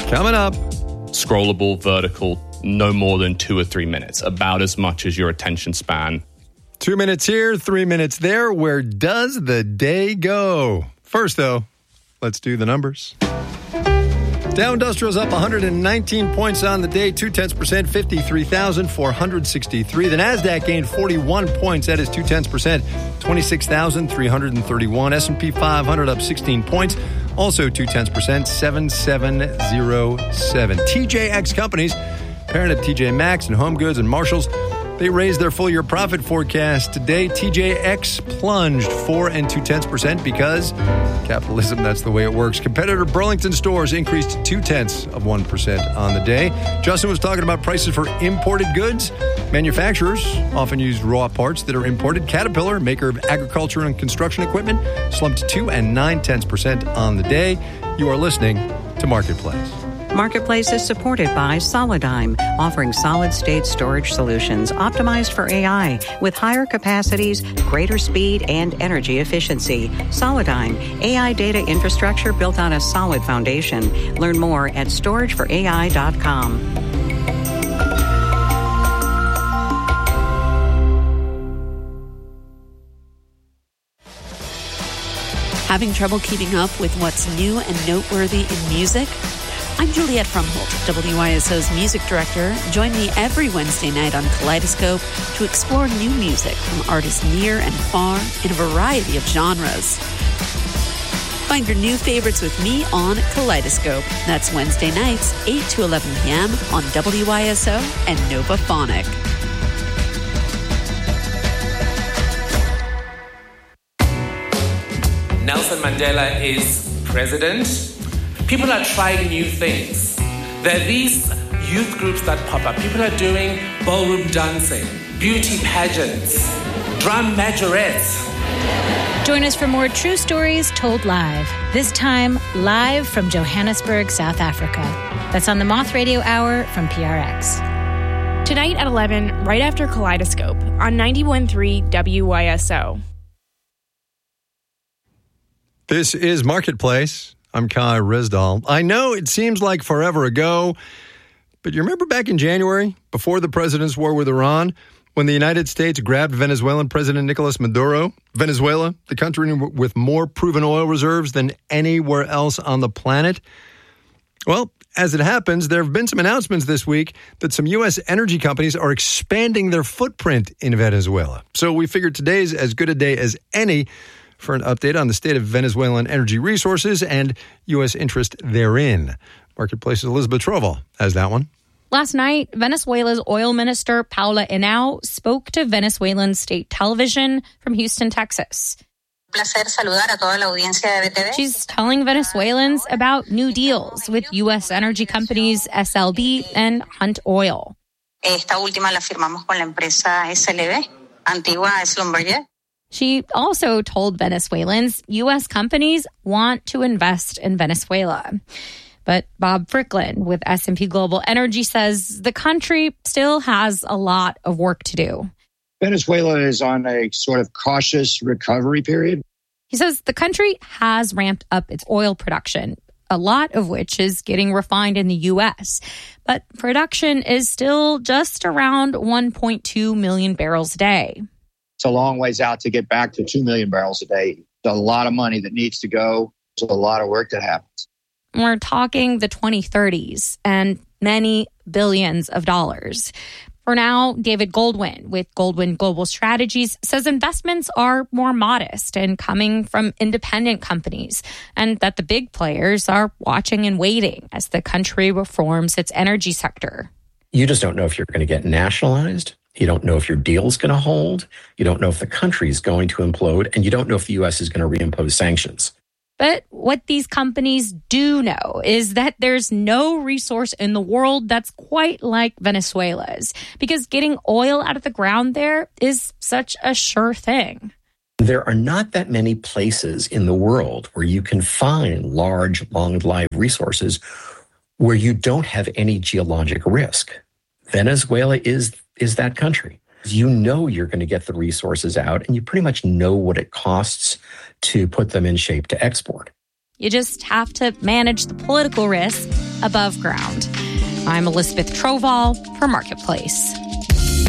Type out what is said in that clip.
Coming up. Scrollable, vertical, no more than 2 or 3 minutes, about as much as your attention span. 2 minutes here, 3 minutes there. Where does the day go? First, though, let's do the numbers. Dow Industrial's up 119 points on the day, 0.2%, 53,463. The NASDAQ gained 41 points, that is 0.2%, 26,331. S&P 500 up 16 points, also 0.2%, 7707. TJX Companies, parent of TJ Maxx and Home Goods and Marshalls, they raised their full-year profit forecast today. TJX plunged 4 0.2% because capitalism, that's the way it works. Competitor Burlington Stores increased 0.2% on the day. Justin was talking about prices for imported goods. Manufacturers often use raw parts that are imported. Caterpillar, maker of agriculture and construction equipment, slumped 2 0.9% on the day. You are listening to Marketplace. Marketplace is supported by Solidigm, offering solid-state storage solutions optimized for AI with higher capacities, greater speed, and energy efficiency. Solidigm, AI data infrastructure built on a solid foundation. Learn more at storageforai.com. Having trouble keeping up with what's new and noteworthy in music? I'm Juliette Frumholt, WISO's music director. Join me every Wednesday night on Kaleidoscope to explore new music from artists near and far in a variety of genres. Find your new favorites with me on Kaleidoscope. That's Wednesday nights, 8 to 11 p.m. on WISO and Novaphonic. Nelson Mandela is president. People are trying new things. There are these youth groups that pop up. People are doing ballroom dancing, beauty pageants, drum majorettes. Join us for more true stories told live. This time, live from Johannesburg, South Africa. That's on the Moth Radio Hour from PRX. Tonight at 11, right after Kaleidoscope, on 91.3 WISO. This is Marketplace. I'm Kai Resdahl. I know it seems like forever ago, but you remember back in January, before the president's war with Iran, when the United States grabbed Venezuelan President Nicolas Maduro? Venezuela, the country with more proven oil reserves than anywhere else on the planet? Well, as it happens, there have been some announcements this week that some U.S. energy companies are expanding their footprint in Venezuela. So we figured today's as good a day as any for an update on the state of Venezuelan energy resources and U.S. interest therein. Marketplace's Elizabeth Troval has that one. Last night, Venezuela's oil minister, Paula Henao, spoke to Venezuelan state television from Houston, Texas. She's telling Venezuelans about new deals with U.S. energy companies SLB and Hunt Oil. She also told Venezuelans U.S. companies want to invest in Venezuela. But Bob Fricklin with S&P Global Energy says the country still has a lot of work to do. Venezuela is on a sort of cautious recovery period. He says the country has ramped up its oil production, a lot of which is getting refined in the U.S. But production is still just around 1.2 million barrels a day. It's a long ways out to get back to 2 million barrels a day. There's a lot of money that needs to go. There's a lot of work that happens. We're talking the 2030s and many billions of dollars. For now, David Goldwyn with Goldwyn Global Strategies says investments are more modest and coming from independent companies, and that the big players are watching and waiting as the country reforms its energy sector. You just don't know if you're going to get nationalized. You don't know if your deal's going to hold. You don't know if the country's going to implode. And you don't know if the U.S. is going to reimpose sanctions. But what these companies do know is that there's no resource in the world that's quite like Venezuela's, because getting oil out of the ground there is such a sure thing. There are not that many places in the world where you can find large, long-lived resources where you don't have any geologic risk. Venezuela is that country. You know you're going to get the resources out, and you pretty much know what it costs to put them in shape to export. You just have to manage the political risk above ground. I'm Elizabeth Troval for Marketplace.